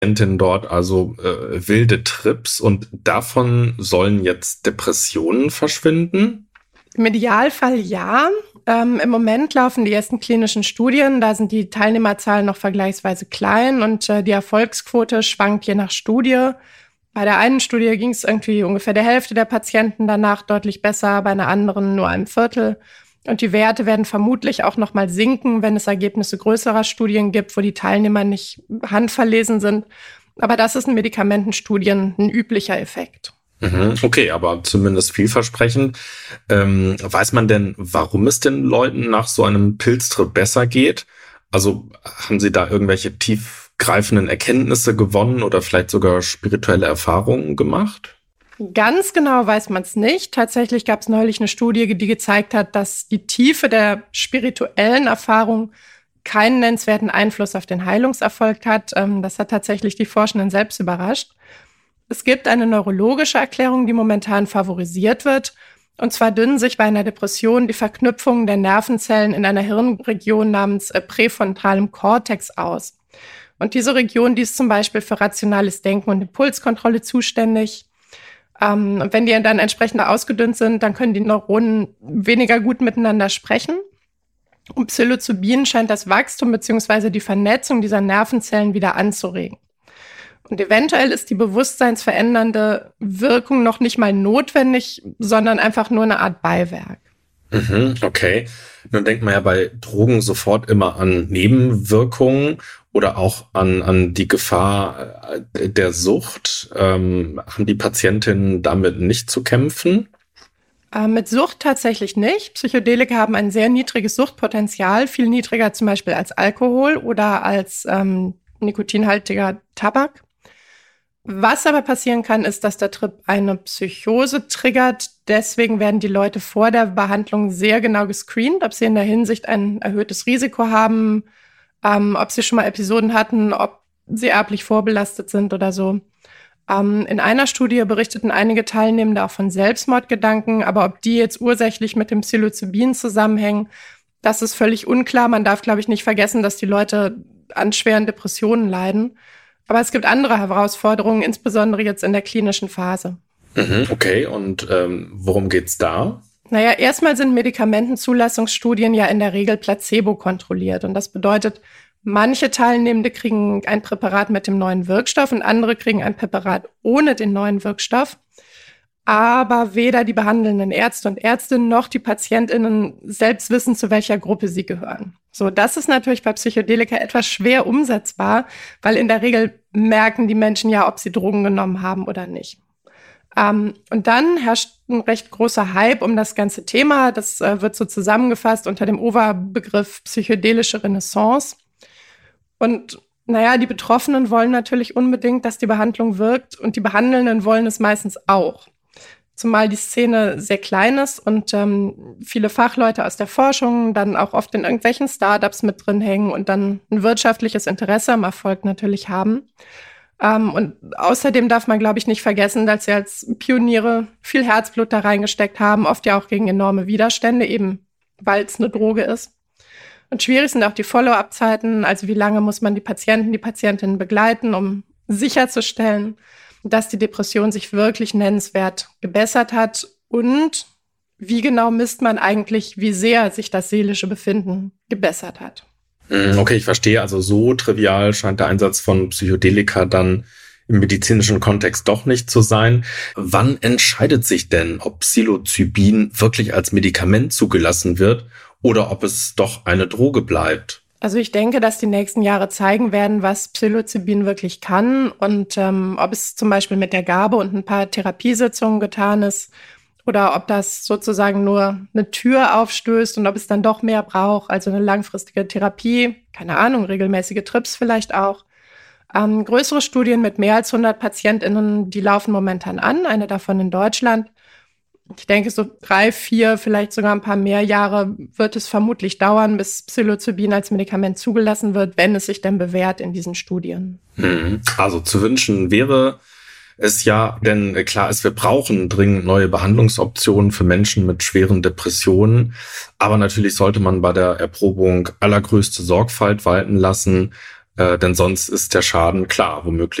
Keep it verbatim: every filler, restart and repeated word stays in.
Patientinnen dort also äh, wilde Trips und davon sollen jetzt Depressionen verschwinden? Im Idealfall ja. Ähm, im Moment laufen die ersten klinischen Studien. Da sind die Teilnehmerzahlen noch vergleichsweise klein und äh, die Erfolgsquote schwankt je nach Studie. Bei der einen Studie ging es irgendwie ungefähr der Hälfte der Patienten danach deutlich besser, bei einer anderen nur einem Viertel. Und die Werte werden vermutlich auch noch mal sinken, wenn es Ergebnisse größerer Studien gibt, wo die Teilnehmer nicht handverlesen sind. Aber das ist in Medikamentenstudien ein üblicher Effekt. Okay, aber zumindest vielversprechend. Ähm, weiß man denn, warum es den Leuten nach so einem Pilztrip besser geht? Also haben Sie da irgendwelche tiefgreifenden Erkenntnisse gewonnen oder vielleicht sogar spirituelle Erfahrungen gemacht? Ganz genau weiß man es nicht. Tatsächlich gab es neulich eine Studie, die gezeigt hat, dass die Tiefe der spirituellen Erfahrung keinen nennenswerten Einfluss auf den Heilungserfolg hat. Das hat tatsächlich die Forschenden selbst überrascht. Es gibt eine neurologische Erklärung, die momentan favorisiert wird. Und zwar dünnen sich bei einer Depression die Verknüpfungen der Nervenzellen in einer Hirnregion namens präfrontalem Kortex aus. Und diese Region, die ist zum Beispiel für rationales Denken und Impulskontrolle zuständig. Ähm, und wenn die dann entsprechend ausgedünnt sind, dann können die Neuronen weniger gut miteinander sprechen. Und Psilocybin scheint das Wachstum bzw. die Vernetzung dieser Nervenzellen wieder anzuregen. Und eventuell ist die bewusstseinsverändernde Wirkung noch nicht mal notwendig, sondern einfach nur eine Art Beiwerk. Mhm, okay. Nun denkt man ja bei Drogen sofort immer an Nebenwirkungen oder auch an, an die Gefahr der Sucht. Ähm, haben die Patientinnen damit nicht zu kämpfen? Äh, mit Sucht tatsächlich nicht. Psychedelika haben ein sehr niedriges Suchtpotenzial, viel niedriger zum Beispiel als Alkohol oder als ähm, nikotinhaltiger Tabak. Was aber passieren kann, ist, dass der Trip eine Psychose triggert. Deswegen werden die Leute vor der Behandlung sehr genau gescreent, ob sie in der Hinsicht ein erhöhtes Risiko haben, ähm, ob sie schon mal Episoden hatten, ob sie erblich vorbelastet sind oder so. Ähm, in einer Studie berichteten einige Teilnehmende auch von Selbstmordgedanken, aber ob die jetzt ursächlich mit dem Psilocybin zusammenhängen, das ist völlig unklar. Man darf, glaube ich, nicht vergessen, dass die Leute an schweren Depressionen leiden. Aber es gibt andere Herausforderungen, insbesondere jetzt in der klinischen Phase. Mhm, okay, und ähm, worum geht's da? Naja, erstmal sind Medikamentenzulassungsstudien ja in der Regel placebo kontrolliert. Und das bedeutet, manche Teilnehmende kriegen ein Präparat mit dem neuen Wirkstoff und andere kriegen ein Präparat ohne den neuen Wirkstoff. Aber weder die behandelnden Ärzte und Ärztinnen noch die PatientInnen selbst wissen, zu welcher Gruppe sie gehören. So, das ist natürlich bei Psychedelika etwas schwer umsetzbar, weil in der Regel merken die Menschen ja, ob sie Drogen genommen haben oder nicht. Ähm, und dann herrscht ein recht großer Hype um das ganze Thema. Das äh, wird so zusammengefasst unter dem Oberbegriff psychedelische Renaissance. Und naja, die Betroffenen wollen natürlich unbedingt, dass die Behandlung wirkt und die Behandelnden wollen es meistens auch. Zumal die Szene sehr klein ist und ähm, viele Fachleute aus der Forschung dann auch oft in irgendwelchen Startups mit drin hängen und dann ein wirtschaftliches Interesse am Erfolg natürlich haben. Ähm, und außerdem darf man, glaube ich, nicht vergessen, dass sie als Pioniere viel Herzblut da reingesteckt haben, oft ja auch gegen enorme Widerstände, eben weil es eine Droge ist. Und schwierig sind auch die Follow-up-Zeiten, also wie lange muss man die Patienten, die Patientinnen begleiten, um sicherzustellen, dass die Depression sich wirklich nennenswert gebessert hat und wie genau misst man eigentlich, wie sehr sich das seelische Befinden gebessert hat. Okay, ich verstehe. Also so trivial scheint der Einsatz von Psychedelika dann im medizinischen Kontext doch nicht zu sein. Wann entscheidet sich denn, ob Psilocybin wirklich als Medikament zugelassen wird oder ob es doch eine Droge bleibt? Also ich denke, dass die nächsten Jahre zeigen werden, was Psilocybin wirklich kann und ähm, ob es zum Beispiel mit der Gabe und ein paar Therapiesitzungen getan ist oder ob das sozusagen nur eine Tür aufstößt und ob es dann doch mehr braucht, also eine langfristige Therapie, keine Ahnung, regelmäßige Trips vielleicht auch. Ähm, größere Studien mit mehr als hundert PatientInnen, die laufen momentan an, eine davon in Deutschland. Ich denke, so drei, vier, vielleicht sogar ein paar mehr Jahre wird es vermutlich dauern, bis Psilocybin als Medikament zugelassen wird, wenn es sich denn bewährt in diesen Studien. Also zu wünschen wäre es ja, denn klar ist, wir brauchen dringend neue Behandlungsoptionen für Menschen mit schweren Depressionen. Aber natürlich sollte man bei der Erprobung allergrößte Sorgfalt walten lassen. Äh, denn sonst ist der Schaden klar, womöglich